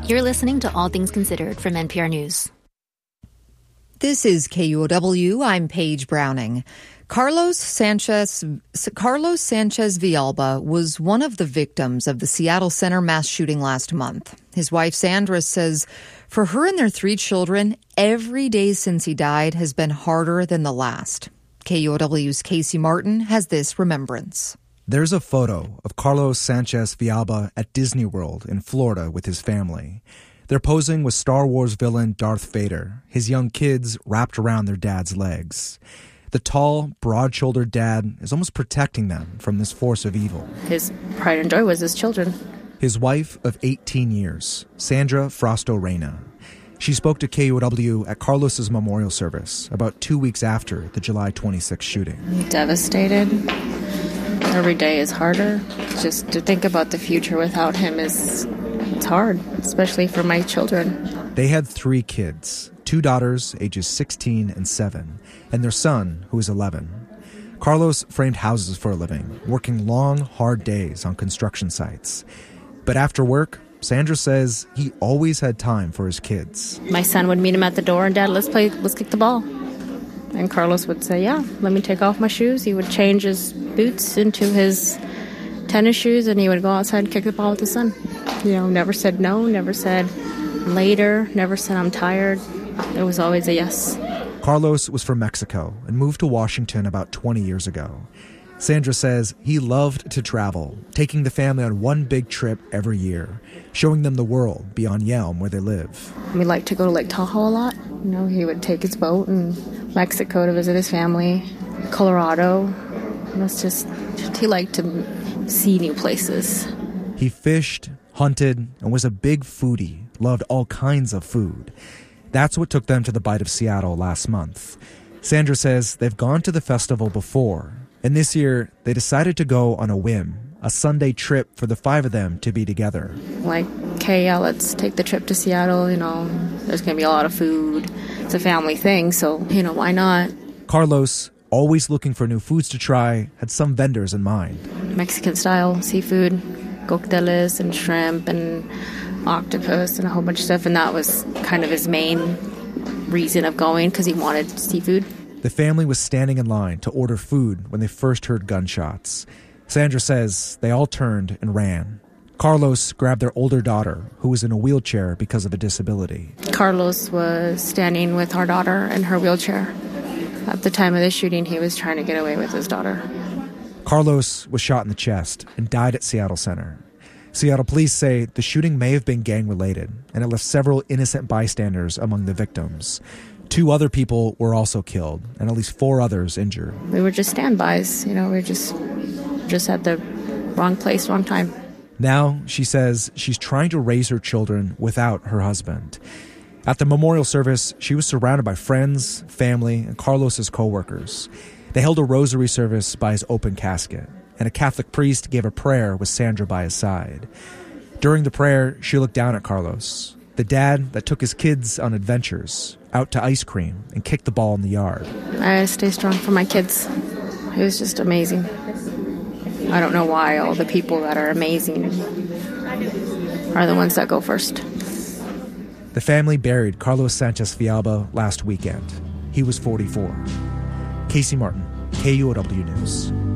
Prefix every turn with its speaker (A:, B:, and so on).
A: You're listening to All Things Considered from NPR News.
B: This is KUOW. I'm Paige Browning. Carlos Sanchez Villalba was one of the victims of the Seattle Center mass shooting last month. His wife Sandra says for her and their 3 children, every day since he died has been harder than the last. KUOW's Casey Martin has this remembrance.
C: There's a photo of Carlos Sanchez Villalba at Disney World in Florida with his family. They're posing with Star Wars villain Darth Vader, his young kids wrapped around their dad's legs. The tall, broad-shouldered dad is almost protecting them from this force of evil.
D: His pride and joy was his children.
C: His wife of 18 years, Sandra Frausto Reyna. She spoke to KUOW at Carlos's memorial service about 2 weeks after the July 26th shooting.
D: Devastated. Every day is harder. Just to think about the future without him it's hard, especially for my children.
C: They had 3 kids, 2 daughters, ages 16 and 7, and their son, who is 11. Carlos framed houses for a living, working long, hard days on construction sites. But after work, Sandra says he always had time for his kids.
D: My son would meet him at the door and, Dad, let's kick the ball. And Carlos would say, yeah, let me take off my shoes. He would change his boots into his tennis shoes and he would go outside and kick the ball with his son. Never said no, never said later, never said I'm tired. It was always a yes.
C: Carlos was from Mexico and moved to Washington about 20 years ago. Sandra says he loved to travel, taking the family on one big trip every year, showing them the world beyond Yelm where they live.
D: We like to go to Lake Tahoe a lot. He would take his boat in Mexico to visit his family, Colorado. He liked to see new places.
C: He fished, hunted, and was a big foodie, loved all kinds of food. That's what took them to the Bite of Seattle last month. Sandra says they've gone to the festival before, and this year they decided to go on a whim, a Sunday trip for the 5 of them to be together.
D: Let's take the trip to Seattle, there's going to be a lot of food. It's a family thing, so, why not?
C: Carlos, always looking for new foods to try, had some vendors in mind.
D: Mexican-style seafood, cocteles and shrimp and octopus and a whole bunch of stuff, and that was kind of his main reason of going, because he wanted seafood.
C: The family was standing in line to order food when they first heard gunshots. Sandra says they all turned and ran. Carlos grabbed their older daughter, who was in a wheelchair because of a disability.
D: Carlos was standing with our daughter in her wheelchair. At the time of the shooting, he was trying to get away with his daughter.
C: Carlos was shot in the chest and died at Seattle Center. Seattle police say the shooting may have been gang-related, and it left several innocent bystanders among the victims. 2 other people were also killed, and at least 4 others injured.
D: We were just standbys, we were just at the wrong place, wrong time.
C: Now, she says she's trying to raise her children without her husband. At the memorial service, she was surrounded by friends, family, and Carlos's co-workers. They held a rosary service by his open casket, and a Catholic priest gave a prayer with Sandra by his side. During the prayer, she looked down at Carlos, the dad that took his kids on adventures, out to ice cream and kicked the ball in the yard.
D: I stay strong for my kids. It was just amazing. I don't know why all the people that are amazing are the ones that go first.
C: The family buried Carlos Sanchez Villalba last weekend. He was 44. Casey Martin, KUOW News.